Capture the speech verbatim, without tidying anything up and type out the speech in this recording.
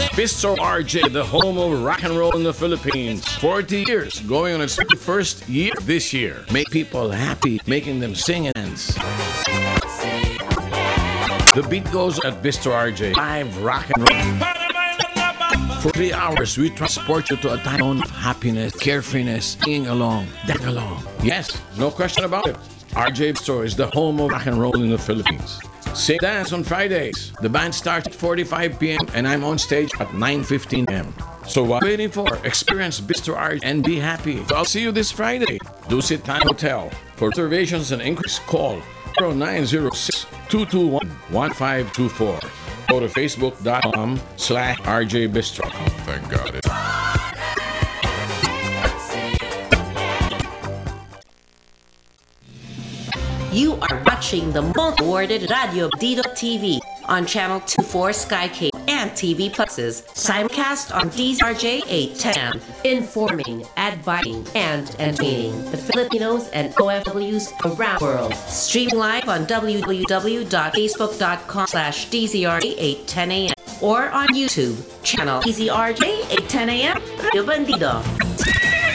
Bistro R J, the home of rock and roll in the Philippines. forty years, going on its fifty-first year this year. Make people happy, making them sing and dance. The beat goes at Bistro R J. Live rock and roll. For three hours, we transport you to a time of happiness, carefreeness, singing along, dance along. Yes, no question about it. R J Bistro is the home of rock and roll in the Philippines. Sing dance on Fridays. The band starts at four five p.m. and I'm on stage at nine fifteen a.m. So what are you waiting for? Experience Bistro R J and be happy. So I'll see you this Friday. Dusit Time Hotel. For reservations and inquiries, call zero nine zero six, two two one, one five two four. Go to facebook.com slash RJ Bistro. Thank God. You are watching the multi-awarded Radio Bandido T V on Channel twenty-four Sky Cable and T V Pluses. Simulcast on D Z R J eight ten a.m. Informing, advising, and entertaining the Filipinos and O F Ws around the world. Streaming live on w w w dot facebook dot com slash D Z R J eight ten a.m. or on YouTube, channel D Z R J eight ten a.m. Radio Bandido.